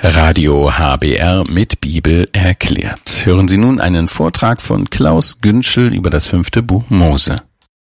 Radio HBR mit Bibel erklärt. Hören Sie nun einen Vortrag von Klaus Günschel über das 5. Buch Mose.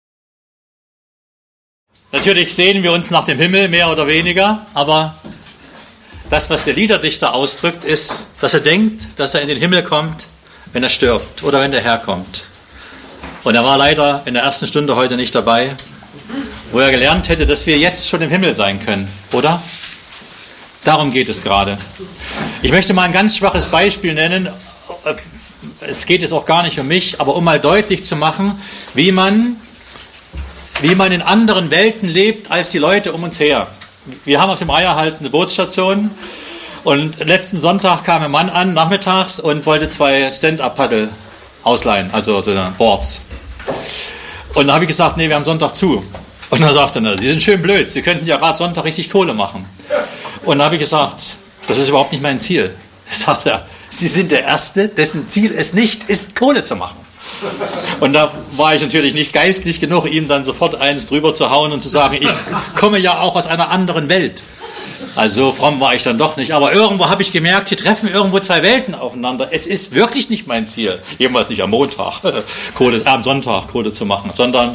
Natürlich sehnen wir uns nach dem Himmel, mehr oder weniger, aber das, was der Liederdichter ausdrückt, ist, dass er denkt, dass er in den Himmel kommt, wenn er stirbt oder wenn der Herr kommt. Und er war leider in der ersten Stunde heute nicht dabei, wo er gelernt hätte, dass wir jetzt schon im Himmel sein können, oder? Darum geht es gerade. Ich möchte mal ein ganz schwaches Beispiel nennen. Es geht jetzt auch gar nicht um mich, aber um mal deutlich zu machen, wie man in anderen Welten lebt als die Leute um uns her. Wir haben auf dem Reiherhalt eine Bootsstation und letzten Sonntag kam ein Mann an, nachmittags, und wollte 2 Stand-Up-Paddel ausleihen, also so Boards. Und da habe ich gesagt, nee, wir haben Sonntag zu. Und dann sagte er, Sie sind schön blöd, Sie könnten ja gerade Sonntag richtig Kohle machen. Und da habe ich gesagt, das ist überhaupt nicht mein Ziel. Sagt er, Sie sind der Erste, dessen Ziel es nicht ist, Kohle zu machen. Und da war ich natürlich nicht geistlich genug, ihm dann sofort eins drüber zu hauen und zu sagen, ich komme ja auch aus einer anderen Welt. Also so fromm war ich dann doch nicht. Aber irgendwo habe ich gemerkt, hier treffen irgendwo 2 Welten aufeinander. Es ist wirklich nicht mein Ziel, jedenfalls nicht am Montag, am Sonntag Kohle zu machen, sondern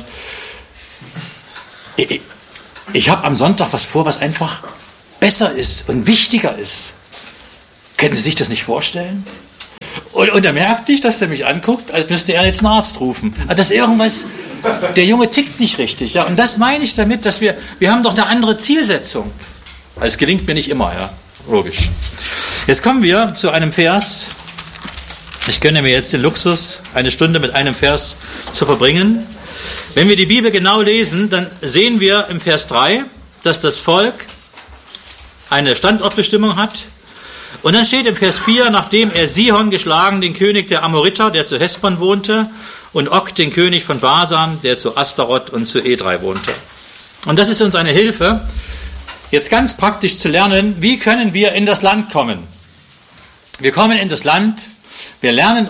ich habe am Sonntag was vor, was einfach besser ist und wichtiger ist. Können Sie sich das nicht vorstellen? Und da merkte ich, dass der mich anguckt, als müsste er jetzt einen Arzt rufen. Das ist irgendwas, der Junge tickt nicht richtig. Ja? Und das meine ich damit, dass wir haben doch eine andere Zielsetzung. Also es gelingt mir nicht immer, ja, logisch. Jetzt kommen wir zu einem Vers. Ich gönne mir jetzt den Luxus, eine Stunde mit einem Vers zu verbringen. Wenn wir die Bibel genau lesen, dann sehen wir im Vers 3, dass das Volk eine Standortbestimmung hat. Und dann steht im Vers 4, nachdem er Sihon geschlagen, den König der Amoriter, der zu Hesbon wohnte, und Og, den König von Basan, der zu Astaroth und zu Edrei wohnte. Und das ist uns eine Hilfe, jetzt ganz praktisch zu lernen, wie können wir in das Land kommen. Wir kommen in das Land, wir lernen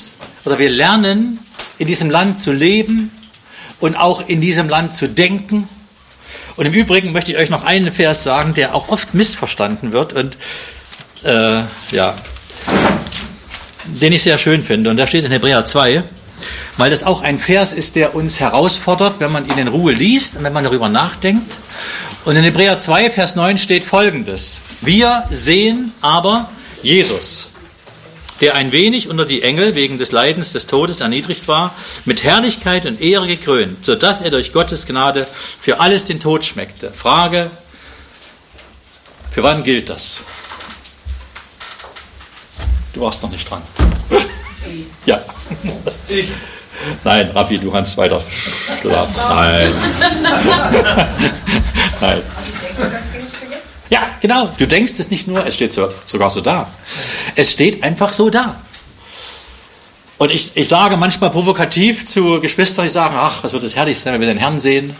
in diesem Land zu leben und auch in diesem Land zu denken. Und im Übrigen möchte ich euch noch einen Vers sagen, der auch oft missverstanden wird und den ich sehr schön finde. Und da steht in Hebräer 2, weil das auch ein Vers ist, der uns herausfordert, wenn man ihn in Ruhe liest und wenn man darüber nachdenkt. Und in Hebräer 2, Vers 9 steht Folgendes: Wir sehen aber Jesus, der ein wenig unter die Engel wegen des Leidens des Todes erniedrigt war, mit Herrlichkeit und Ehre gekrönt, sodass er durch Gottes Gnade für alles den Tod schmeckte. Frage: Für wann gilt das? Du warst noch nicht dran. Ja. Nein, Raffi, du kannst weiter schlafen. Nein. Nein. Ja, genau. Du denkst es nicht nur, es steht sogar so da. Es steht einfach so da. Und ich sage manchmal provokativ zu Geschwistern, die sagen, ach, was wird es herrlich sein, wenn wir den Herrn sehen.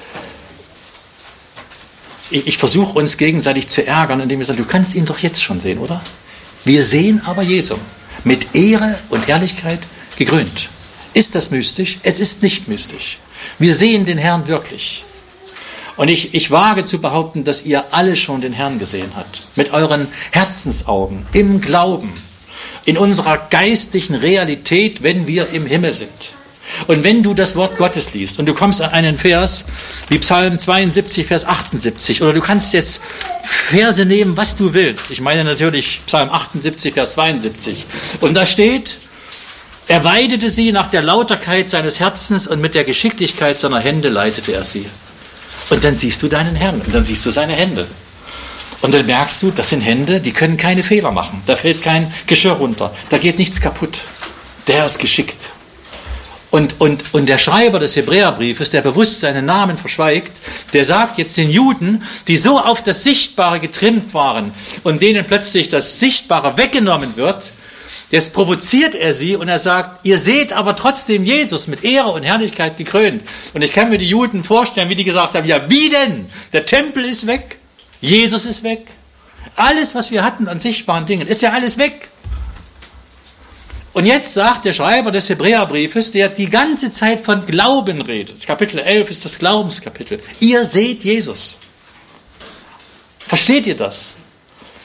Ich versuche uns gegenseitig zu ärgern, indem ich sage, du kannst ihn doch jetzt schon sehen, oder? Wir sehen aber Jesu, mit Ehre und Herrlichkeit gekrönt. Ist das mystisch? Es ist nicht mystisch. Wir sehen den Herrn wirklich. Und ich wage zu behaupten, dass ihr alle schon den Herrn gesehen habt. Mit euren Herzensaugen, im Glauben, in unserer geistlichen Realität, wenn wir im Himmel sind. Und wenn du das Wort Gottes liest und du kommst an einen Vers wie Psalm 72, Vers 78, oder du kannst jetzt Verse nehmen, was du willst. Ich meine natürlich Psalm 78, Vers 72. Und da steht: Er weidete sie nach der Lauterkeit seines Herzens und mit der Geschicklichkeit seiner Hände leitete er sie. Und dann siehst du deinen Herrn und dann siehst du seine Hände. Und dann merkst du, das sind Hände, die können keine Fehler machen. Da fällt kein Geschirr runter, da geht nichts kaputt. Der ist geschickt. Und der Schreiber des Hebräerbriefes, der bewusst seinen Namen verschweigt, der sagt jetzt den Juden, die so auf das Sichtbare getrimmt waren und denen plötzlich das Sichtbare weggenommen wird, jetzt provoziert er sie und er sagt, ihr seht aber trotzdem Jesus mit Ehre und Herrlichkeit gekrönt. Und ich kann mir die Juden vorstellen, wie die gesagt haben, ja wie denn? Der Tempel ist weg, Jesus ist weg, alles, was wir hatten an sichtbaren Dingen, ist ja alles weg. Und jetzt sagt der Schreiber des Hebräerbriefes, der die ganze Zeit von Glauben redet, Kapitel 11 ist das Glaubenskapitel, ihr seht Jesus. Versteht ihr das?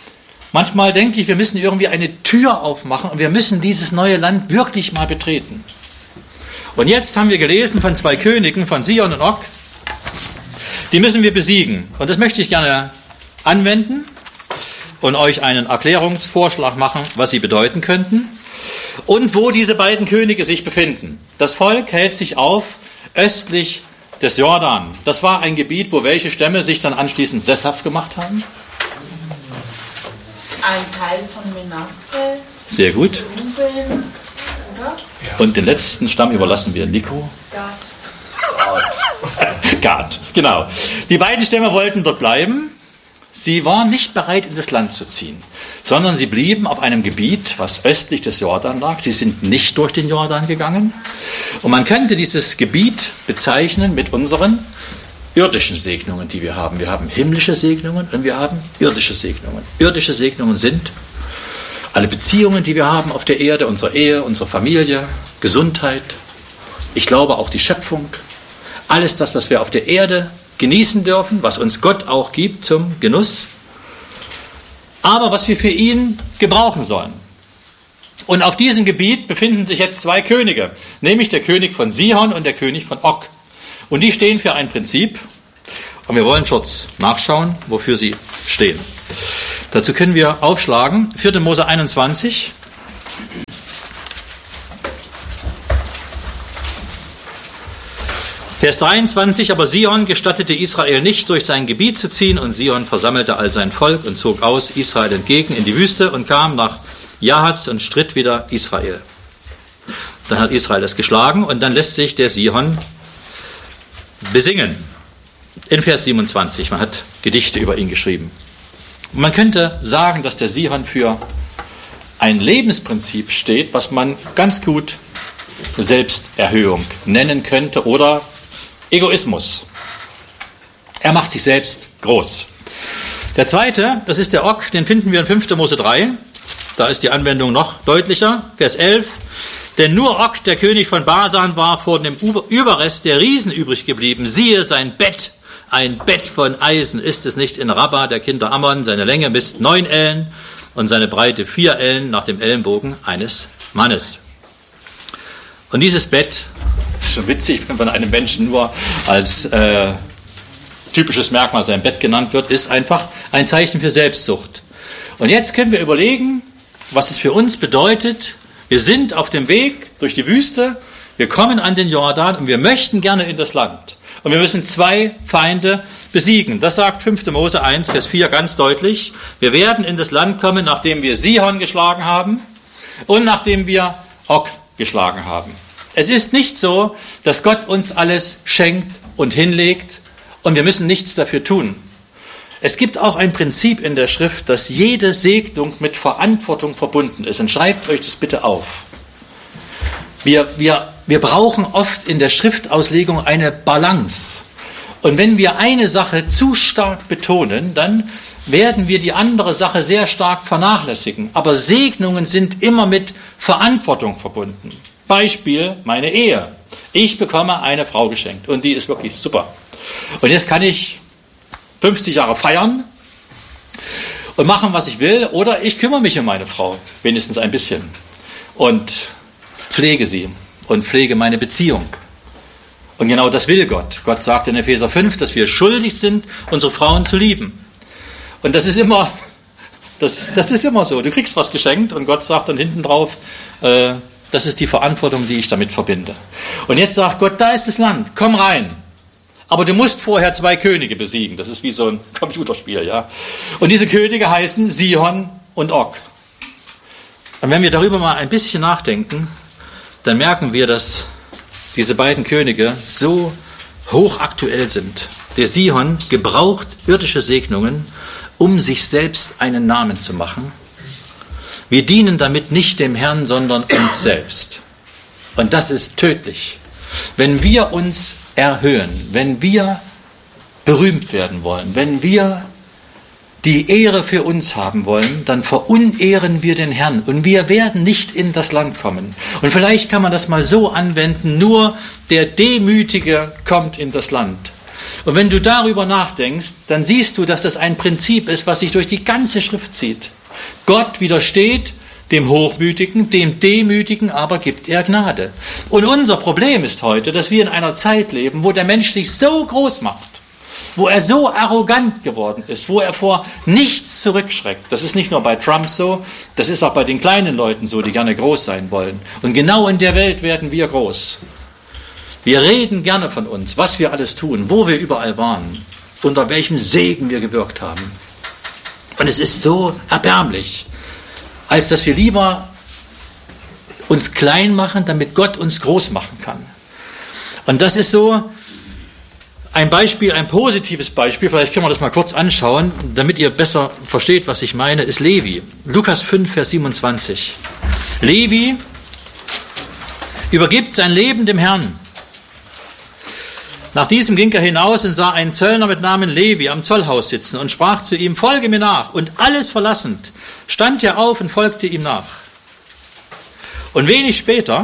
Manchmal denke ich, wir müssen irgendwie eine Tür aufmachen und wir müssen dieses neue Land wirklich mal betreten. Und jetzt haben wir gelesen von 2 Königen, von Sihon und Og. Die müssen wir besiegen. Und das möchte ich gerne anwenden und euch einen Erklärungsvorschlag machen, was sie bedeuten könnten und wo diese beiden Könige sich befinden. Das Volk hält sich auf östlich des Jordan. Das war ein Gebiet, wo welche Stämme sich dann anschließend sesshaft gemacht haben? Ein Teil von Menasse. Sehr gut. Ruben, oder? Und den letzten Stamm überlassen wir Nico. Gad, genau. Die beiden Stämme wollten dort bleiben. Sie waren nicht bereit, in das Land zu ziehen, sondern sie blieben auf einem Gebiet, was östlich des Jordan lag. Sie sind nicht durch den Jordan gegangen. Und man könnte dieses Gebiet bezeichnen mit unseren irdischen Segnungen, die wir haben. Wir haben himmlische Segnungen und wir haben irdische Segnungen. Irdische Segnungen sind alle Beziehungen, die wir haben auf der Erde, unsere Ehe, unsere Familie, Gesundheit. Ich glaube auch die Schöpfung. Alles das, was wir auf der Erde genießen dürfen, was uns Gott auch gibt zum Genuss, aber was wir für ihn gebrauchen sollen. Und auf diesem Gebiet befinden sich jetzt 2 Könige, nämlich der König von Sihon und der König von Og. Und die stehen für ein Prinzip und wir wollen kurz nachschauen, wofür sie stehen. Dazu können wir aufschlagen, 4. Mose 21. Vers 23, aber Sihon gestattete Israel nicht, durch sein Gebiet zu ziehen, und Sihon versammelte all sein Volk und zog aus Israel entgegen in die Wüste und kam nach Jahaz und stritt wieder Israel. Dann hat Israel das geschlagen und dann lässt sich der Sihon besingen. In Vers 27, man hat Gedichte über ihn geschrieben. Und man könnte sagen, dass der Sihon für ein Lebensprinzip steht, was man ganz gut Selbsterhöhung nennen könnte oder Egoismus. Er macht sich selbst groß. Der zweite, das ist der Og, den finden wir in 5. Mose 3. Da ist die Anwendung noch deutlicher. Vers 11. Denn nur Og, der König von Basan, war vor dem Überrest der Riesen übrig geblieben. Siehe sein Bett, ein Bett von Eisen ist es nicht in Rabba der Kinder Ammon. Seine Länge misst 9 Ellen und seine Breite 4 Ellen nach dem Ellenbogen eines Mannes. Und dieses Bett, das ist schon witzig, wenn von einem Menschen nur als typisches Merkmal sein Bett genannt wird, ist einfach ein Zeichen für Selbstsucht. Und jetzt können wir überlegen, was es für uns bedeutet. Wir sind auf dem Weg durch die Wüste, wir kommen an den Jordan und wir möchten gerne in das Land. Und wir müssen 2 Feinde besiegen. Das sagt 5. Mose 1, Vers 4 ganz deutlich. Wir werden in das Land kommen, nachdem wir Sihon geschlagen haben und nachdem wir Og geschlagen haben. Es ist nicht so, dass Gott uns alles schenkt und hinlegt und wir müssen nichts dafür tun. Es gibt auch ein Prinzip in der Schrift, dass jede Segnung mit Verantwortung verbunden ist. Und schreibt euch das bitte auf. Wir brauchen oft in der Schriftauslegung eine Balance. Und wenn wir eine Sache zu stark betonen, dann werden wir die andere Sache sehr stark vernachlässigen. Aber Segnungen sind immer mit Verantwortung verbunden. Beispiel meine Ehe. Ich bekomme eine Frau geschenkt und die ist wirklich super. Und jetzt kann ich 50 Jahre feiern und machen, was ich will, oder ich kümmere mich um meine Frau, wenigstens ein bisschen, und pflege sie und pflege meine Beziehung. Und genau das will Gott. Gott sagt in Epheser 5, dass wir schuldig sind, unsere Frauen zu lieben. Und das ist immer so. Du kriegst was geschenkt und Gott sagt dann hinten drauf, das ist die Verantwortung, die ich damit verbinde. Und jetzt sagt Gott, da ist das Land, komm rein. Aber du musst vorher 2 Könige besiegen. Das ist wie so ein Computerspiel, ja. Und diese Könige heißen Sihon und Og. Und wenn wir darüber mal ein bisschen nachdenken, dann merken wir, dass diese beiden Könige so hochaktuell sind. Der Sihon gebraucht irdische Segnungen, um sich selbst einen Namen zu machen. Wir dienen damit nicht dem Herrn, sondern uns selbst. Und das ist tödlich. Wenn wir uns erhöhen, wenn wir berühmt werden wollen, wenn wir die Ehre für uns haben wollen, dann verunehren wir den Herrn und wir werden nicht in das Land kommen. Und vielleicht kann man das mal so anwenden, nur der Demütige kommt in das Land. Und wenn du darüber nachdenkst, dann siehst du, dass das ein Prinzip ist, was sich durch die ganze Schrift zieht. Gott widersteht dem Hochmütigen, dem Demütigen aber gibt er Gnade. Und unser Problem ist heute, dass wir in einer Zeit leben, wo der Mensch sich so groß macht, wo er so arrogant geworden ist, wo er vor nichts zurückschreckt. Das ist nicht nur bei Trump so, das ist auch bei den kleinen Leuten so, die gerne groß sein wollen. Und genau in der Welt werden wir groß. Wir reden gerne von uns, was wir alles tun, wo wir überall waren, unter welchem Segen wir gewirkt haben. Und es ist so erbärmlich, als dass wir lieber uns klein machen, damit Gott uns groß machen kann. Und das ist so ein Beispiel, ein positives Beispiel, vielleicht können wir das mal kurz anschauen, damit ihr besser versteht, was ich meine, ist Levi. Lukas 5, Vers 27. Levi übergibt sein Leben dem Herrn. Nach diesem ging er hinaus und sah einen Zöllner mit Namen Levi am Zollhaus sitzen und sprach zu ihm, folge mir nach. Und alles verlassend stand er auf und folgte ihm nach. Und wenig später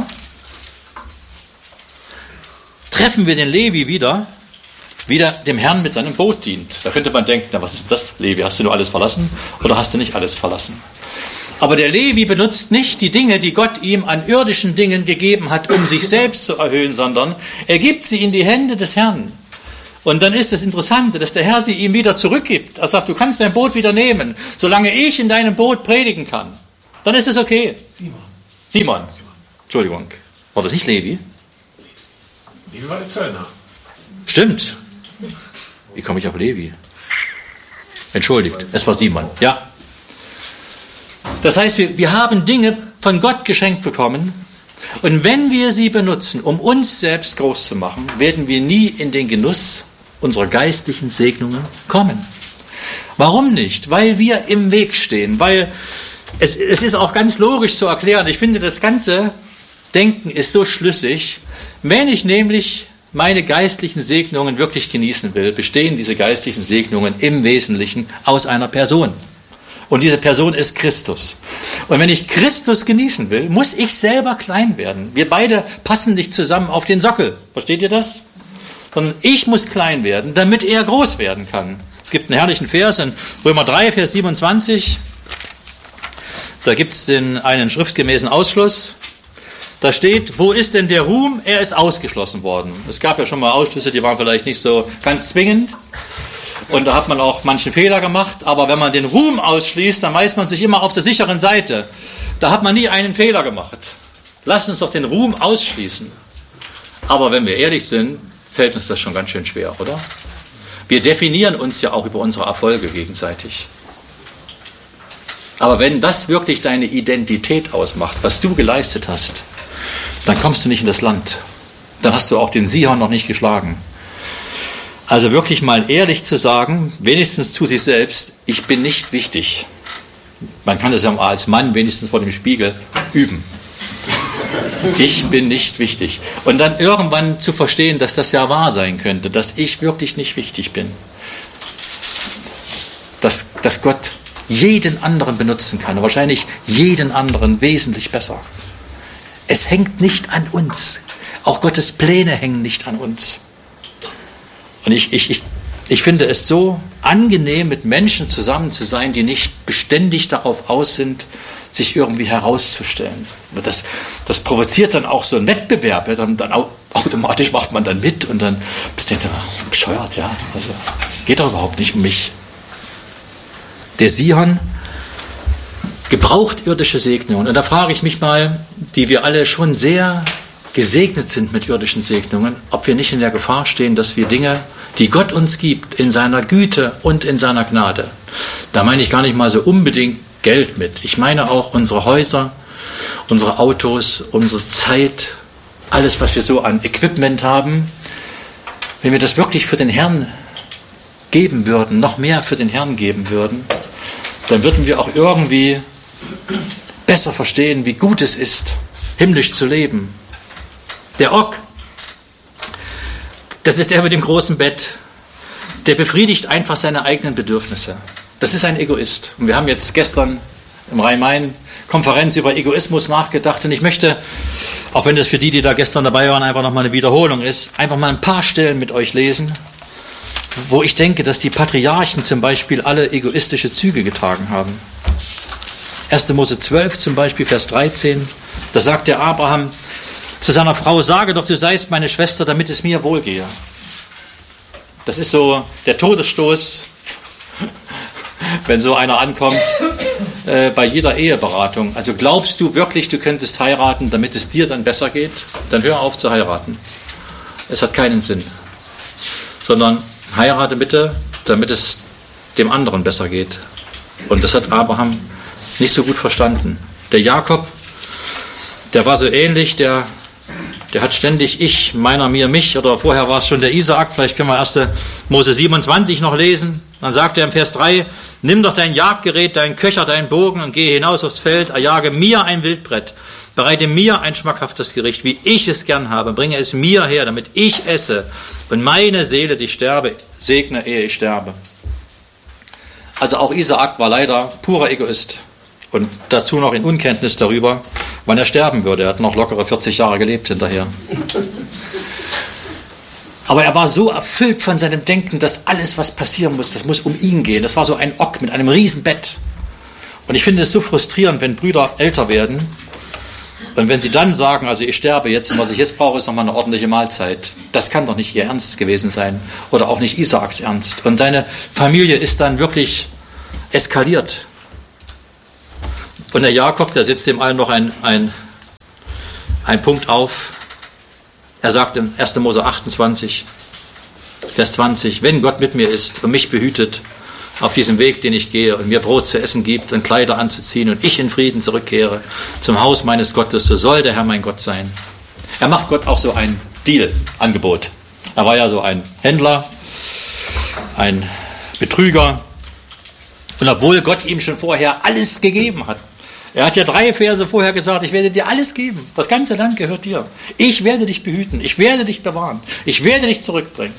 treffen wir den Levi wieder, wie der dem Herrn mit seinem Boot dient. Da könnte man denken, na, was ist das, Levi? Hast du nur alles verlassen oder hast du nicht alles verlassen? Aber der Levi benutzt nicht die Dinge, die Gott ihm an irdischen Dingen gegeben hat, um sich selbst zu erhöhen, sondern er gibt sie in die Hände des Herrn. Und dann ist das Interessante, dass der Herr sie ihm wieder zurückgibt. Er sagt, du kannst dein Boot wieder nehmen, solange ich in deinem Boot predigen kann. Dann ist es okay. Simon. Entschuldigung. War das nicht Levi? Levi war der Zöllner. Stimmt. Wie komme ich auf Levi? Entschuldigt, es war Simon. Ja. Das heißt, wir haben Dinge von Gott geschenkt bekommen und wenn wir sie benutzen, um uns selbst groß zu machen, werden wir nie in den Genuss unserer geistlichen Segnungen kommen. Warum nicht? Weil wir im Weg stehen, weil es ist auch ganz logisch zu erklären. Ich finde, das ganze Denken ist so schlüssig. Wenn ich nämlich meine geistlichen Segnungen wirklich genießen will, bestehen diese geistlichen Segnungen im Wesentlichen aus einer Person. Und diese Person ist Christus. Und wenn ich Christus genießen will, muss ich selber klein werden. Wir beide passen nicht zusammen auf den Sockel. Versteht ihr das? Sondern ich muss klein werden, damit er groß werden kann. Es gibt einen herrlichen Vers in Römer 3, Vers 27. Da gibt es einen schriftgemäßen Ausschluss. Da steht, wo ist denn der Ruhm? Er ist ausgeschlossen worden. Es gab ja schon mal Ausschlüsse, die waren vielleicht nicht so ganz zwingend. Und da hat man auch manchen Fehler gemacht. Aber wenn man den Ruhm ausschließt, dann weiß man sich immer auf der sicheren Seite. Da hat man nie einen Fehler gemacht. Lasst uns doch den Ruhm ausschließen. Aber wenn wir ehrlich sind, fällt uns das schon ganz schön schwer, oder? Wir definieren uns ja auch über unsere Erfolge gegenseitig. Aber wenn das wirklich deine Identität ausmacht, was du geleistet hast, dann kommst du nicht in das Land. Dann hast du auch den Sihon noch nicht geschlagen. Also wirklich mal ehrlich zu sagen, wenigstens zu sich selbst, ich bin nicht wichtig. Man kann das ja als Mann wenigstens vor dem Spiegel üben. Ich bin nicht wichtig. Und dann irgendwann zu verstehen, dass das ja wahr sein könnte, dass ich wirklich nicht wichtig bin. Dass Gott jeden anderen benutzen kann, und wahrscheinlich jeden anderen wesentlich besser. Es hängt nicht an uns. Auch Gottes Pläne hängen nicht an uns. Und ich finde es so angenehm, mit Menschen zusammen zu sein, die nicht beständig darauf aus sind, sich irgendwie herauszustellen. Das provoziert dann auch so einen Wettbewerb. Ja, dann automatisch macht man dann mit und dann bist du bescheuert. Ja? Also, es geht doch überhaupt nicht um mich. Der Sihon gebraucht irdische Segnungen. Und da frage ich mich mal, die wir alle schon sehr gesegnet sind mit irdischen Segnungen, ob wir nicht in der Gefahr stehen, dass wir Dinge, die Gott uns gibt, in seiner Güte und in seiner Gnade, da meine ich gar nicht mal so unbedingt Geld mit. Ich meine auch unsere Häuser, unsere Autos, unsere Zeit, alles, was wir so an Equipment haben, wenn wir das wirklich für den Herrn geben würden, noch mehr für den Herrn geben würden, dann würden wir auch irgendwie besser verstehen, wie gut es ist, himmlisch zu leben. Der Ock, das ist der mit dem großen Bett, der befriedigt einfach seine eigenen Bedürfnisse. Das ist ein Egoist. Und wir haben jetzt gestern im Rhein-Main-Konferenz über Egoismus nachgedacht. Und ich möchte, auch wenn das für die da gestern dabei waren, einfach nochmal eine Wiederholung ist, einfach mal ein paar Stellen mit euch lesen, wo ich denke, dass die Patriarchen zum Beispiel alle egoistische Züge getragen haben. 1. Mose 12 zum Beispiel, Vers 13. Da sagt der Abraham zu seiner Frau, sage doch, du seist meine Schwester, damit es mir wohlgehe. Das ist so der Todesstoß, wenn so einer ankommt bei jeder Eheberatung. Also glaubst du wirklich, du könntest heiraten, damit es dir dann besser geht? Dann hör auf zu heiraten. Es hat keinen Sinn. Sondern heirate bitte, damit es dem anderen besser geht. Und das hat Abraham nicht so gut verstanden. Der Jakob, der war so ähnlich, der hat ständig ich, meiner, mir, mich, oder vorher war es schon der Isaak, vielleicht können wir 1. Mose 27 noch lesen. Dann sagt er im Vers 3, nimm doch dein Jagdgerät, dein Köcher, deinen Bogen und gehe hinaus aufs Feld, erjage mir ein Wildbrett, bereite mir ein schmackhaftes Gericht, wie ich es gern habe, bringe es mir her, damit ich esse und meine Seele, die sterbe, segne, ehe ich sterbe. Also auch Isaak war leider purer Egoist und dazu noch in Unkenntnis darüber, wann er sterben würde. Er hat noch lockere 40 Jahre gelebt hinterher. Aber er war so erfüllt von seinem Denken, dass alles, was passieren muss, das muss um ihn gehen. Das war so ein Ock mit einem riesen Bett. Und ich finde es so frustrierend, wenn Brüder älter werden und wenn sie dann sagen, also ich sterbe jetzt und was ich jetzt brauche, ist nochmal eine ordentliche Mahlzeit. Das kann doch nicht ihr Ernst gewesen sein oder auch nicht Isaaks Ernst. Und seine Familie ist dann wirklich eskaliert. Und der Jakob, der setzt dem allen noch ein Punkt auf. Er sagt im 1. Mose 28, Vers 20, wenn Gott mit mir ist und mich behütet auf diesem Weg, den ich gehe und mir Brot zu essen gibt und Kleider anzuziehen und ich in Frieden zurückkehre zum Haus meines Gottes, so soll der Herr mein Gott sein. Er macht Gott auch so ein Deal-Angebot. Er war ja so ein Händler, ein Betrüger. Und obwohl Gott ihm schon vorher alles gegeben hat, er hat ja 3 Verse vorher gesagt, ich werde dir alles geben. Das ganze Land gehört dir. Ich werde dich behüten. Ich werde dich bewahren. Ich werde dich zurückbringen.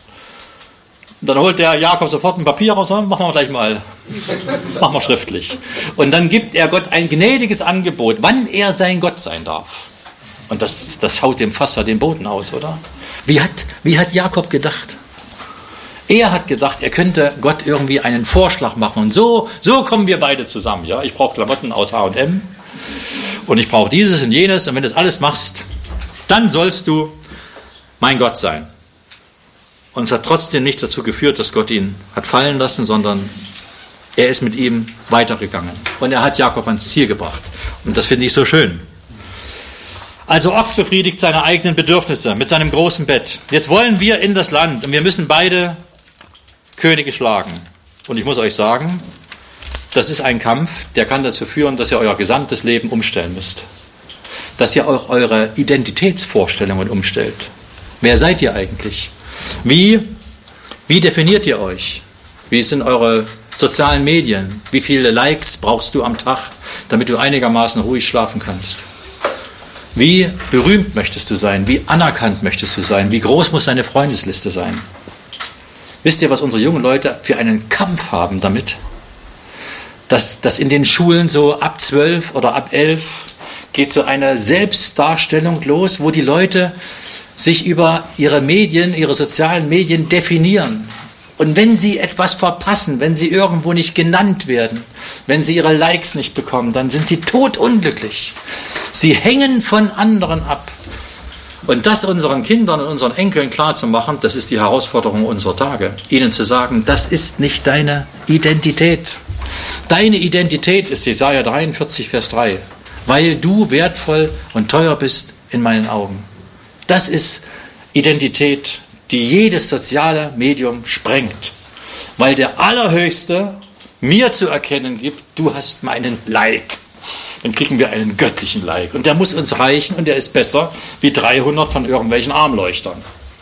Und dann holt der Jakob sofort ein Papier raus und machen wir gleich mal. Machen wir schriftlich. Und dann gibt er Gott ein gnädiges Angebot, wann er sein Gott sein darf. Und das haut dem Fasser den Boden aus, oder? Wie hat Jakob gedacht? Er hat gedacht, er könnte Gott irgendwie einen Vorschlag machen. Und so kommen wir beide zusammen. Ja? Ich brauche Klamotten aus H&M und ich brauche dieses und jenes. Und wenn du das alles machst, dann sollst du mein Gott sein. Und es hat trotzdem nicht dazu geführt, dass Gott ihn hat fallen lassen, sondern er ist mit ihm weitergegangen. Und er hat Jakob ans Ziel gebracht. Und das finde ich so schön. Also Og befriedigt seine eigenen Bedürfnisse mit seinem großen Bett. Jetzt wollen wir in das Land und wir müssen beide Könige schlagen. Und ich muss euch sagen, das ist ein Kampf, der kann dazu führen, dass ihr euer gesamtes Leben umstellen müsst. Dass ihr auch eure Identitätsvorstellungen umstellt. Wer seid ihr eigentlich? Wie definiert ihr euch? Wie sind eure sozialen Medien? Wie viele Likes brauchst du am Tag, damit du einigermaßen ruhig schlafen kannst? Wie berühmt möchtest du sein? Wie anerkannt möchtest du sein? Wie groß muss deine Freundesliste sein? Wisst ihr, was unsere jungen Leute für einen Kampf haben damit? Dass in den Schulen so ab 12 oder ab 11 geht so eine Selbstdarstellung los, wo die Leute sich über ihre Medien, ihre sozialen Medien definieren. Und wenn sie etwas verpassen, wenn sie irgendwo nicht genannt werden, wenn sie ihre Likes nicht bekommen, dann sind sie todunglücklich. Sie hängen von anderen ab. Und das unseren Kindern und unseren Enkeln klarzumachen, das ist die Herausforderung unserer Tage. Ihnen zu sagen, das ist nicht deine Identität. Deine Identität ist Jesaja 43, Vers 3. Weil du wertvoll und teuer bist in meinen Augen. Das ist Identität, die jedes soziale Medium sprengt. Weil der Allerhöchste mir zu erkennen gibt, du hast meinen Like. Dann kriegen wir einen göttlichen Like. Und der muss uns reichen und der ist besser wie 300 von irgendwelchen Armleuchtern.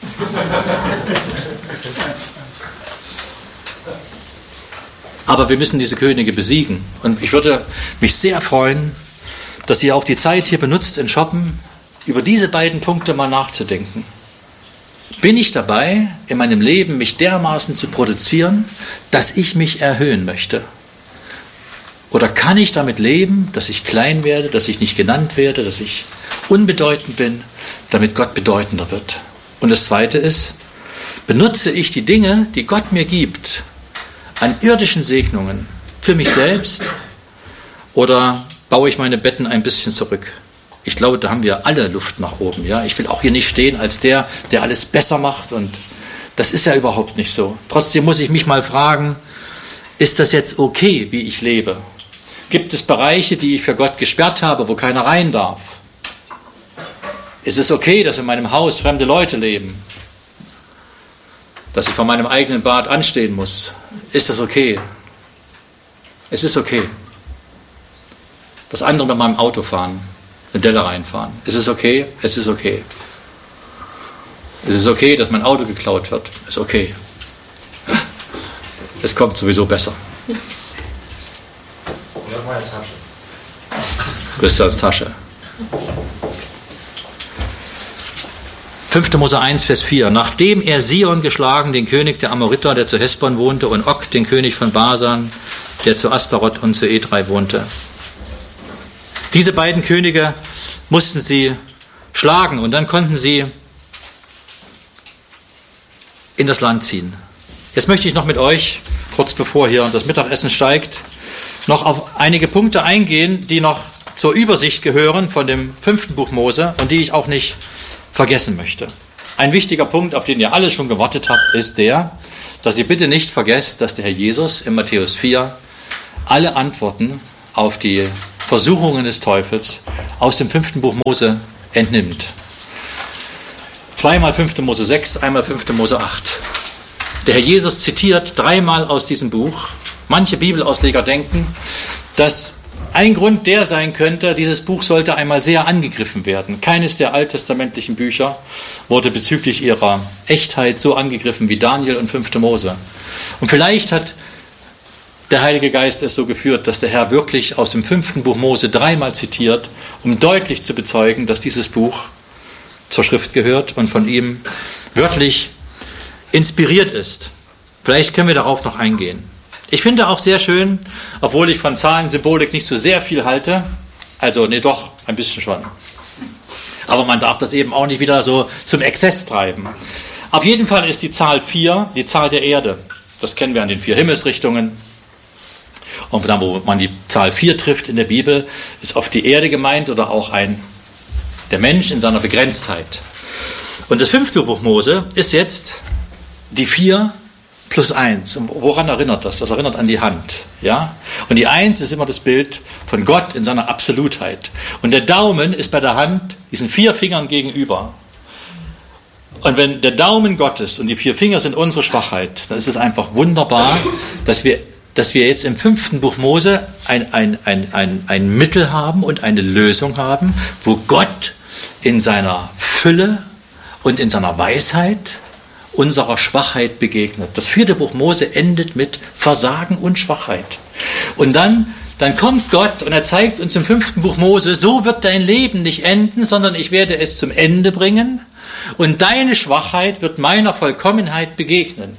Aber wir müssen diese Könige besiegen. Und ich würde mich sehr freuen, dass ihr auch die Zeit hier benutzt in Shoppen, über diese beiden Punkte mal nachzudenken. Bin ich dabei, in meinem Leben mich dermaßen zu produzieren, dass ich mich erhöhen möchte? Oder kann ich damit leben, dass ich klein werde, dass ich nicht genannt werde, dass ich unbedeutend bin, damit Gott bedeutender wird? Und das Zweite ist, benutze ich die Dinge, die Gott mir gibt, an irdischen Segnungen für mich selbst Oder baue ich meine Betten ein bisschen zurück? Ich glaube, da haben wir alle Luft nach oben. Ja? Ich will auch hier nicht stehen als der alles besser macht. Und das ist ja überhaupt nicht so. Trotzdem muss ich mich mal fragen, ist das jetzt okay, wie ich lebe? Gibt es Bereiche, die ich für Gott gesperrt habe, wo keiner rein darf? Ist es okay, dass in meinem Haus fremde Leute leben? Dass ich vor meinem eigenen Bad anstehen muss? Ist das okay? Es ist okay. Dass andere mit meinem Auto fahren, eine Delle reinfahren. Ist es okay? Es ist okay. Es ist okay, dass mein Auto geklaut wird. Ist okay. Es kommt sowieso besser. Christians Tasche. 5. Mose 1, Vers 4. Nachdem er Sihon geschlagen, den König der Amoriter, der zu Hesbon wohnte, und Og, den König von Basan, der zu Astaroth und zu Edrei wohnte. Diese beiden Könige mussten sie schlagen und dann konnten sie in das Land ziehen. Jetzt möchte ich noch mit euch, kurz bevor hier das Mittagessen steigt, noch auf einige Punkte eingehen, die noch zur Übersicht gehören von dem 5. Buch Mose und die ich auch nicht vergessen möchte. Ein wichtiger Punkt, auf den ihr alle schon gewartet habt, ist der, dass ihr bitte nicht vergesst, dass der Herr Jesus in Matthäus 4 alle Antworten auf die Versuchungen des Teufels aus dem 5. Buch Mose entnimmt. Zweimal 5. Mose 6, einmal 5. Mose 8. Der Herr Jesus zitiert 3-mal aus diesem Buch. Manche Bibelausleger denken, dass ein Grund der sein könnte, dieses Buch sollte einmal sehr angegriffen werden. Keines der alttestamentlichen Bücher wurde bezüglich ihrer Echtheit so angegriffen wie Daniel und 5. Mose. Und vielleicht hat der Heilige Geist es so geführt, dass der Herr wirklich aus dem 5. Buch Mose 3-mal zitiert, um deutlich zu bezeugen, dass dieses Buch zur Schrift gehört und von ihm wörtlich inspiriert ist. Vielleicht können wir darauf noch eingehen. Ich finde auch sehr schön, obwohl ich von Zahlensymbolik nicht so sehr viel halte, also nee, doch, ein bisschen schon. Aber man darf das eben auch nicht wieder so zum Exzess treiben. Auf jeden Fall ist die Zahl 4 die Zahl der Erde. Das kennen wir an den 4 Himmelsrichtungen. Und dann, wo man die Zahl 4 trifft in der Bibel, ist oft die Erde gemeint oder auch der Mensch in seiner Begrenztheit. Und das 5. Buch Mose ist jetzt die 4 plus 1. Und woran erinnert das? Das erinnert an die Hand. Ja? Und die 1 ist immer das Bild von Gott in seiner Absolutheit. Und der Daumen ist bei der Hand diesen 4 Fingern gegenüber. Und wenn der Daumen Gottes und die 4 Finger sind unsere Schwachheit, dann ist es einfach wunderbar, dass wir jetzt im 5. Buch Mose ein Mittel haben und eine Lösung haben, wo Gott in seiner Fülle und in seiner Weisheit unserer Schwachheit begegnet. Das 4. Buch Mose endet mit Versagen und Schwachheit. Und dann kommt Gott und er zeigt uns im 5. Buch Mose, so wird dein Leben nicht enden, sondern ich werde es zum Ende bringen und deine Schwachheit wird meiner Vollkommenheit begegnen.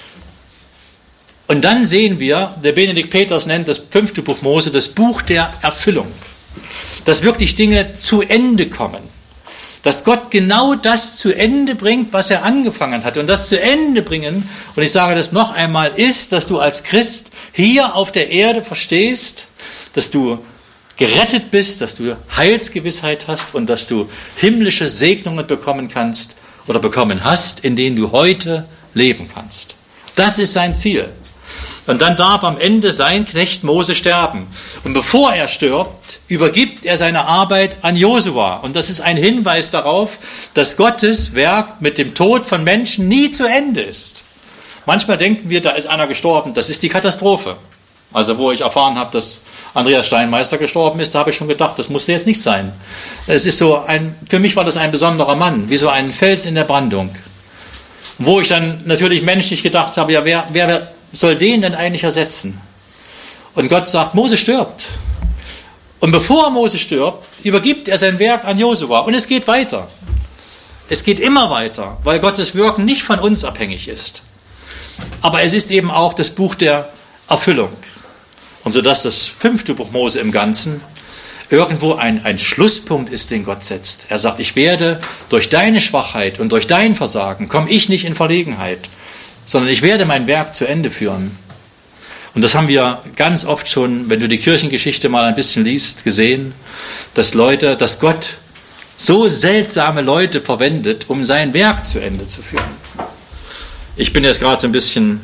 Und dann sehen wir, der Benedikt Peters nennt das 5. Buch Mose das Buch der Erfüllung, dass wirklich Dinge zu Ende kommen. Dass Gott genau das zu Ende bringt, was er angefangen hat. Und das zu Ende bringen, und ich sage das noch einmal, ist, dass du als Christ hier auf der Erde verstehst, dass du gerettet bist, dass du Heilsgewissheit hast und dass du himmlische Segnungen bekommen kannst oder bekommen hast, in denen du heute leben kannst. Das ist sein Ziel. Und dann darf am Ende sein Knecht Mose sterben. Und bevor er stirbt, übergibt er seine Arbeit an Josua. Und das ist ein Hinweis darauf, dass Gottes Werk mit dem Tod von Menschen nie zu Ende ist. Manchmal denken wir, da ist einer gestorben, das ist die Katastrophe. Also wo ich erfahren habe, dass Andreas Steinmeister gestorben ist, da habe ich schon gedacht, das muss jetzt nicht sein. Es ist so für mich war das ein besonderer Mann, wie so ein Fels in der Brandung. Wo ich dann natürlich menschlich gedacht habe, ja, wer soll den denn eigentlich ersetzen? Und Gott sagt, Mose stirbt. Und bevor Mose stirbt, übergibt er sein Werk an Josua. Und es geht weiter. Es geht immer weiter, weil Gottes Wirken nicht von uns abhängig ist. Aber es ist eben auch das Buch der Erfüllung. Und so dass das 5. Buch Mose im Ganzen irgendwo ein Schlusspunkt ist, den Gott setzt. Er sagt, ich werde durch deine Schwachheit und durch dein Versagen, komme ich nicht in Verlegenheit, sondern ich werde mein Werk zu Ende führen. Und das haben wir ganz oft schon, wenn du die Kirchengeschichte mal ein bisschen liest, gesehen, dass Gott so seltsame Leute verwendet, um sein Werk zu Ende zu führen. Ich bin jetzt gerade so ein bisschen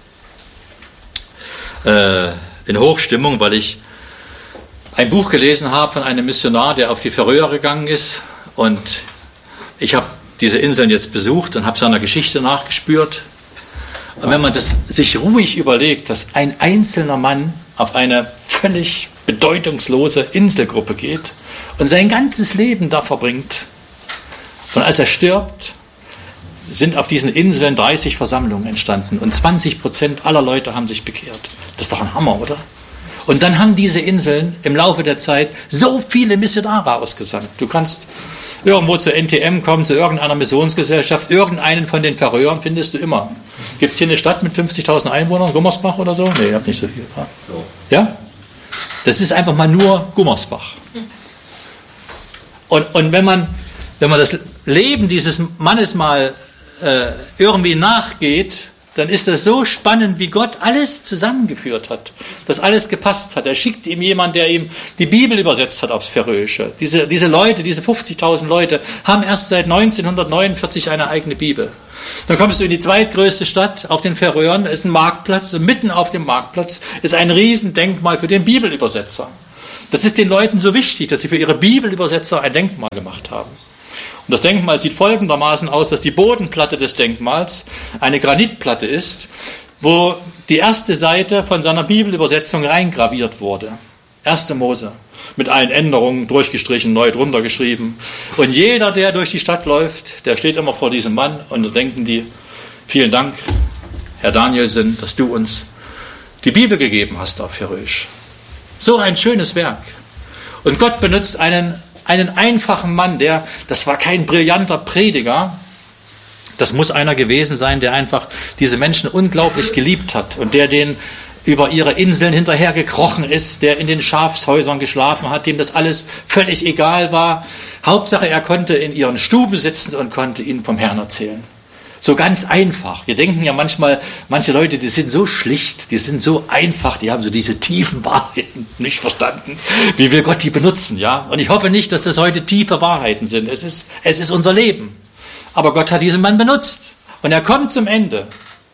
in Hochstimmung, weil ich ein Buch gelesen habe von einem Missionar, der auf die Färöer gegangen ist. Und ich habe diese Inseln jetzt besucht und habe seiner Geschichte nachgespürt. Und wenn man das sich ruhig überlegt, dass ein einzelner Mann auf eine völlig bedeutungslose Inselgruppe geht und sein ganzes Leben da verbringt. Und als er stirbt, sind auf diesen Inseln 30 Versammlungen entstanden und 20% aller Leute haben sich bekehrt. Das ist doch ein Hammer, oder? Und dann haben diese Inseln im Laufe der Zeit so viele Missionare ausgesandt. Du kannst irgendwo zur NTM kommen, zu irgendeiner Missionsgesellschaft, irgendeinen von den Färöern findest du immer. Gibt es hier eine Stadt mit 50.000 Einwohnern, Gummersbach oder so? Nee, ihr habt nicht so viel. Ja? Das ist einfach mal nur Gummersbach. Und wenn man das Leben dieses Mannes mal irgendwie nachgeht, dann ist das so spannend, wie Gott alles zusammengeführt hat, dass alles gepasst hat. Er schickt ihm jemanden, der ihm die Bibel übersetzt hat aufs Färöische. Diese Leute, diese 50.000 Leute, haben erst seit 1949 eine eigene Bibel. Dann kommst du in die zweitgrößte Stadt auf den Färöern, da ist ein Marktplatz und mitten auf dem Marktplatz ist ein Riesendenkmal für den Bibelübersetzer. Das ist den Leuten so wichtig, dass sie für ihre Bibelübersetzer ein Denkmal gemacht haben. Und das Denkmal sieht folgendermaßen aus, dass die Bodenplatte des Denkmals eine Granitplatte ist, wo die erste Seite von seiner Bibelübersetzung reingraviert wurde. 1. Mose. Mit allen Änderungen, durchgestrichen, neu drunter geschrieben. Und jeder, der durch die Stadt läuft, der steht immer vor diesem Mann und da denken die, vielen Dank, Herr Danielsen, dass du uns die Bibel gegeben hast auf Färöisch. So ein schönes Werk. Und Gott benutzt einen einfachen Mann, das war kein brillanter Prediger, das muss einer gewesen sein, der einfach diese Menschen unglaublich geliebt hat und der denen über ihre Inseln hinterhergekrochen ist, der in den Schafshäusern geschlafen hat, dem das alles völlig egal war. Hauptsache, er konnte in ihren Stuben sitzen und konnte ihnen vom Herrn erzählen. So ganz einfach. Wir denken ja manchmal, manche Leute, die sind so schlicht, die sind so einfach, die haben so diese tiefen Wahrheiten nicht verstanden. Wie will Gott die benutzen, ja? Und ich hoffe nicht, dass das heute tiefe Wahrheiten sind. Es ist unser Leben. Aber Gott hat diesen Mann benutzt. Und er kommt zum Ende.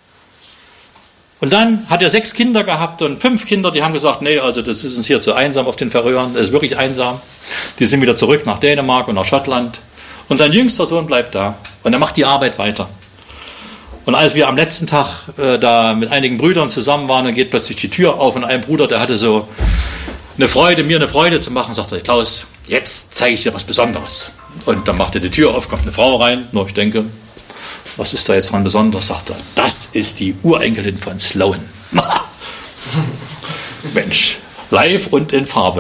Und dann hat er 6 Kinder gehabt und 5 Kinder, die haben gesagt, nee, also das ist uns hier zu einsam auf den Färöern, das ist wirklich einsam. Die sind wieder zurück nach Dänemark und nach Schottland. Und sein jüngster Sohn bleibt da. Und er macht die Arbeit weiter. Und als wir am letzten Tag da mit einigen Brüdern zusammen waren, dann geht plötzlich die Tür auf und ein Bruder, der hatte so mir eine Freude zu machen, sagte, Klaus, jetzt zeige ich dir was Besonderes. Und dann macht er die Tür auf, kommt eine Frau rein. Ich denke, was ist da jetzt dran besonders? Sagt er, das ist die Urenkelin von Sloan. Mensch, live und in Farbe.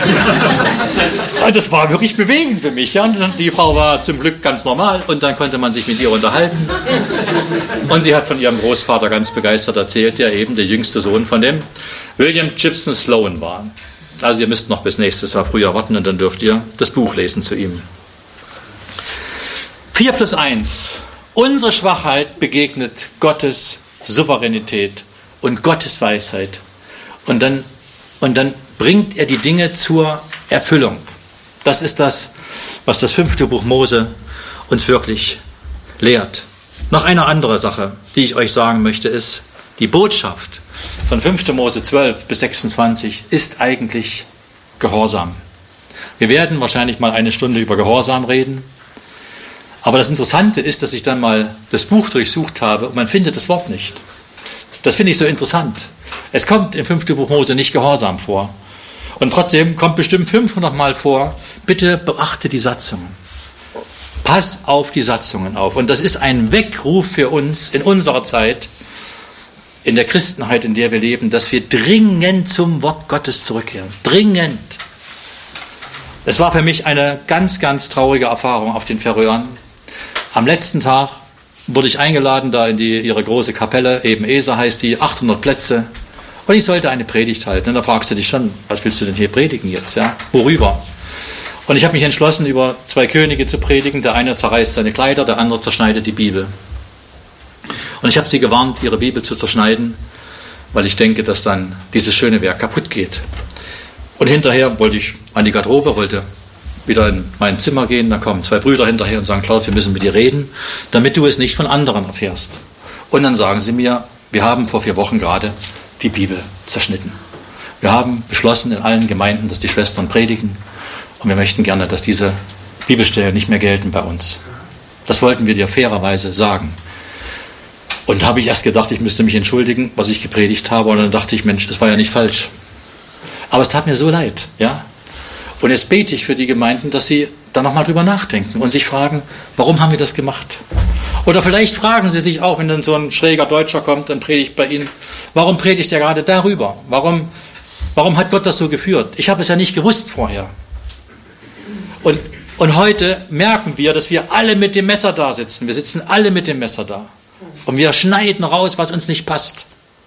Das war wirklich bewegend für mich. Ja? Und die Frau war zum Glück ganz normal und dann konnte man sich mit ihr unterhalten. Und sie hat von ihrem Großvater ganz begeistert erzählt, der eben der jüngste Sohn von dem William Gibson Sloan war. Also ihr müsst noch bis nächstes Jahr früher warten und dann dürft ihr das Buch lesen zu ihm. 4+1. Unsere Schwachheit begegnet Gottes Souveränität und Gottes Weisheit. Und dann bringt er die Dinge zur Erfüllung. Das ist das, was das 5. Buch Mose uns wirklich lehrt. Noch eine andere Sache, die ich euch sagen möchte, ist, die Botschaft von 5. Mose 12 bis 26 ist eigentlich Gehorsam. Wir werden wahrscheinlich mal eine Stunde über Gehorsam reden. Aber das Interessante ist, dass ich dann mal das Buch durchsucht habe und man findet das Wort nicht. Das finde ich so interessant. Es kommt im 5. Buch Mose nicht Gehorsam vor. Und trotzdem kommt bestimmt 500 Mal vor, bitte beachte die Satzungen. Pass auf die Satzungen auf. Und das ist ein Weckruf für uns in unserer Zeit, in der Christenheit, in der wir leben, dass wir dringend zum Wort Gottes zurückkehren. Dringend. Es war für mich eine ganz, ganz traurige Erfahrung auf den Färöern. Am letzten Tag wurde ich eingeladen, da in ihre große Kapelle, eben Eser heißt die, 800 Plätze. Und ich sollte eine Predigt halten. Und da fragst du dich schon, was willst du denn hier predigen jetzt? Ja? Worüber? Und ich habe mich entschlossen, über 2 Könige zu predigen. Der eine zerreißt seine Kleider, der andere zerschneidet die Bibel. Und ich habe sie gewarnt, ihre Bibel zu zerschneiden, weil ich denke, dass dann dieses schöne Werk kaputt geht. Und hinterher wollte ich an die Garderobe, wollte wieder in mein Zimmer gehen, dann kommen 2 Brüder hinterher und sagen, Klaus, wir müssen mit dir reden, damit du es nicht von anderen erfährst. Und dann sagen sie mir, wir haben vor 4 Wochen gerade die Bibel zerschnitten. Wir haben beschlossen in allen Gemeinden, dass die Schwestern predigen und wir möchten gerne, dass diese Bibelstellen nicht mehr gelten bei uns. Das wollten wir dir fairerweise sagen. Und habe ich erst gedacht, ich müsste mich entschuldigen, was ich gepredigt habe. Und dann dachte ich, Mensch, es war ja nicht falsch. Aber es tat mir so leid, ja. Und jetzt bete ich für die Gemeinden, dass sie da nochmal drüber nachdenken und sich fragen, warum haben wir das gemacht? Oder vielleicht fragen sie sich auch, wenn dann so ein schräger Deutscher kommt und predigt bei ihnen, warum predigt er gerade darüber? Warum hat Gott das so geführt? Ich habe es ja nicht gewusst vorher. Und heute merken wir, dass wir alle mit dem Messer da sitzen. Wir sitzen alle mit dem Messer da. Und wir schneiden raus, was uns nicht passt.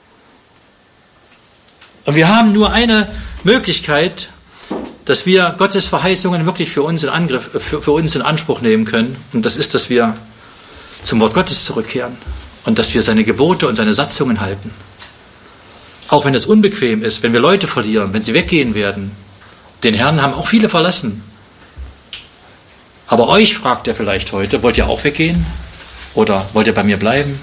Und wir haben nur eine Möglichkeit, dass wir Gottes Verheißungen wirklich für uns in Anspruch nehmen können. Und das ist, dass wir zum Wort Gottes zurückkehren und dass wir seine Gebote und seine Satzungen halten. Auch wenn es unbequem ist, wenn wir Leute verlieren, wenn sie weggehen werden. Den Herrn haben auch viele verlassen. Aber euch fragt er vielleicht heute, wollt ihr auch weggehen? Oder wollt ihr bei mir bleiben?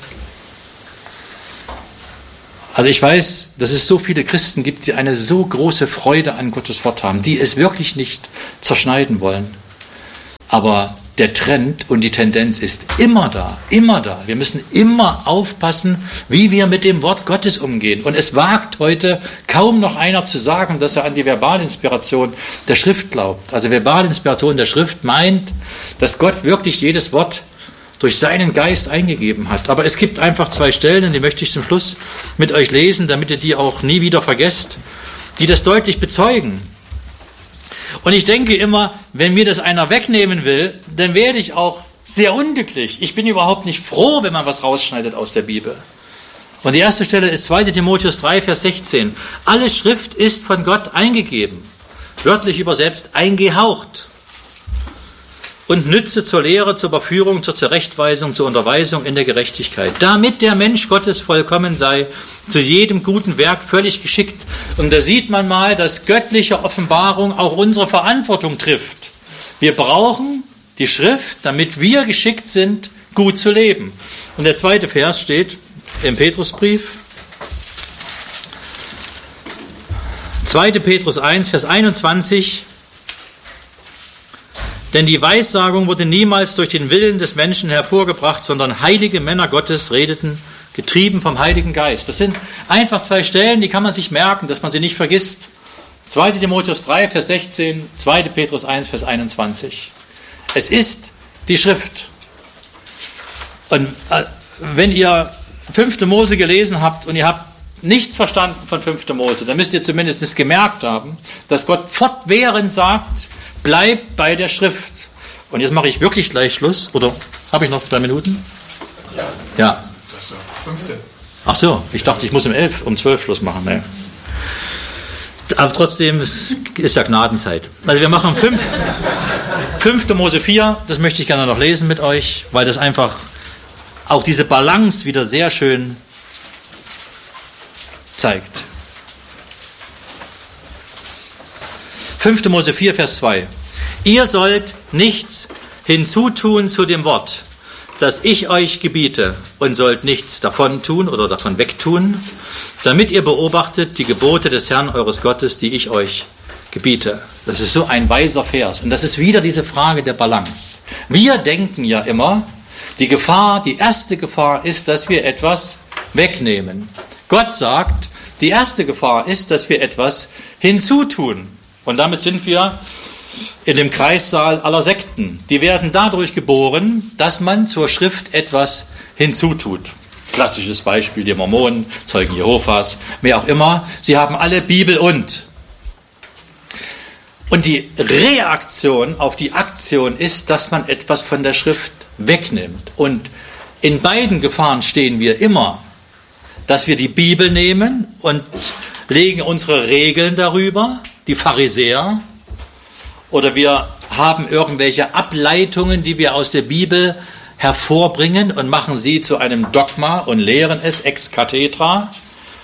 Also ich weiß, dass es so viele Christen gibt, die eine so große Freude an Gottes Wort haben, die es wirklich nicht zerschneiden wollen. Aber der Trend und die Tendenz ist immer da, immer da. Wir müssen immer aufpassen, wie wir mit dem Wort Gottes umgehen. Und es wagt heute kaum noch einer zu sagen, dass er an die Verbalinspiration der Schrift glaubt. Also Verbalinspiration der Schrift meint, dass Gott wirklich jedes Wort durch seinen Geist eingegeben hat. Aber es gibt einfach 2 Stellen, und die möchte ich zum Schluss mit euch lesen, damit ihr die auch nie wieder vergesst, die das deutlich bezeugen. Und ich denke immer, wenn mir das einer wegnehmen will, dann werde ich auch sehr unglücklich. Ich bin überhaupt nicht froh, wenn man was rausschneidet aus der Bibel. Und die erste Stelle ist 2. Timotheus 3, Vers 16. Alle Schrift ist von Gott eingegeben, wörtlich übersetzt eingehaucht, und nütze zur Lehre, zur Überführung, zur Zurechtweisung, zur Unterweisung in der Gerechtigkeit, damit der Mensch Gottes vollkommen sei, zu jedem guten Werk völlig geschickt. Und da sieht man mal, dass göttliche Offenbarung auch unsere Verantwortung trifft. Wir brauchen die Schrift, damit wir geschickt sind, gut zu leben. Und der 2. Vers steht im Petrusbrief, 2. Petrus 1, Vers 21, denn die Weissagung wurde niemals durch den Willen des Menschen hervorgebracht, sondern heilige Männer Gottes redeten, getrieben vom Heiligen Geist. Das sind einfach 2 Stellen, die kann man sich merken, dass man sie nicht vergisst. 2. Timotheus 3, Vers 16, 2. Petrus 1, Vers 21. Es ist die Schrift. Und wenn ihr 5. Mose gelesen habt und ihr habt nichts verstanden von 5. Mose, dann müsst ihr zumindest gemerkt haben, dass Gott fortwährend sagt, bleib bei der Schrift. Und jetzt mache ich wirklich gleich Schluss. Oder habe ich noch 2 Minuten? Ja. Das ist doch 15. Ach so, ich dachte, ich muss um 12 Schluss machen. Nee. Aber trotzdem ist ja Gnadenzeit. Also wir machen 5. Mose 4. Das möchte ich gerne noch lesen mit euch, weil das einfach auch diese Balance wieder sehr schön zeigt. 5. Mose 4, Vers 2. Ihr sollt nichts hinzutun zu dem Wort, das ich euch gebiete, und sollt nichts davon tun oder davon wegtun, damit ihr beobachtet die Gebote des Herrn eures Gottes, die ich euch gebiete. Das ist so ein weiser Vers. Und das ist wieder diese Frage der Balance. Wir denken ja immer, die erste Gefahr ist, dass wir etwas wegnehmen. Gott sagt, die erste Gefahr ist, dass wir etwas hinzutun. Und damit sind wir in dem Kreissaal aller Sekten. Die werden dadurch geboren, dass man zur Schrift etwas hinzutut. Klassisches Beispiel, die Mormonen, Zeugen Jehovas, wer auch immer. Sie haben alle Bibel und. Und die Reaktion auf die Aktion ist, dass man etwas von der Schrift wegnimmt. Und in beiden Gefahren stehen wir immer, dass wir die Bibel nehmen und legen unsere Regeln darüber, die Pharisäer, oder wir haben irgendwelche Ableitungen, die wir aus der Bibel hervorbringen und machen sie zu einem Dogma und lehren es ex cathedra.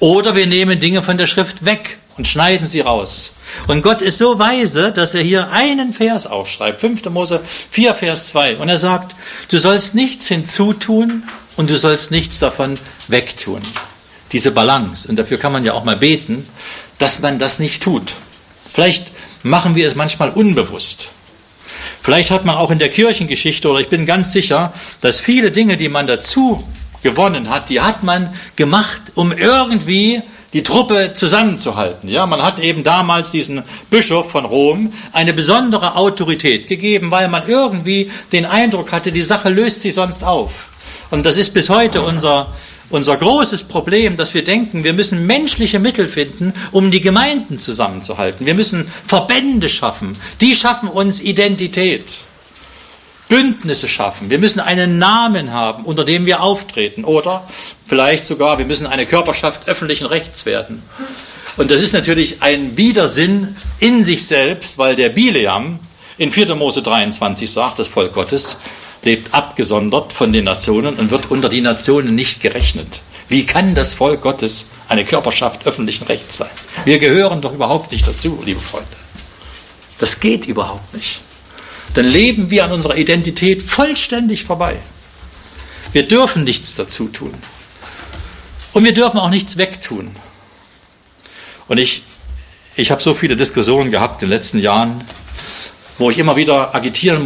Oder wir nehmen Dinge von der Schrift weg und schneiden sie raus. Und Gott ist so weise, dass er hier einen Vers aufschreibt, 5. Mose 4, Vers 2. Und er sagt, du sollst nichts hinzutun und du sollst nichts davon wegtun. Diese Balance. Und dafür kann man ja auch mal beten, dass man das nicht tut. Vielleicht machen wir es manchmal unbewusst. Vielleicht hat man auch in der Kirchengeschichte, oder ich bin ganz sicher, dass viele Dinge, die man dazu gewonnen hat, die hat man gemacht, um irgendwie die Truppe zusammenzuhalten. Ja, man hat eben damals diesen Bischof von Rom eine besondere Autorität gegeben, weil man irgendwie den Eindruck hatte, die Sache löst sich sonst auf. Und das ist bis heute unser großes Problem, dass wir denken, wir müssen menschliche Mittel finden, um die Gemeinden zusammenzuhalten. Wir müssen Verbände schaffen. Die schaffen uns Identität. Bündnisse schaffen. Wir müssen einen Namen haben, unter dem wir auftreten. Oder vielleicht sogar, wir müssen eine Körperschaft öffentlichen Rechts werden. Und das ist natürlich ein Widersinn in sich selbst, weil der Bileam in 4. Mose 23 sagt, das Volk Gottes lebt abgesondert von den Nationen und wird unter die Nationen nicht gerechnet. Wie kann das Volk Gottes eine Körperschaft öffentlichen Rechts sein? Wir gehören doch überhaupt nicht dazu, liebe Freunde. Das geht überhaupt nicht. Dann leben wir an unserer Identität vollständig vorbei. Wir dürfen nichts dazu tun. Und wir dürfen auch nichts wegtun. Und ich habe so viele Diskussionen gehabt in den letzten Jahren, wo ich immer wieder agitieren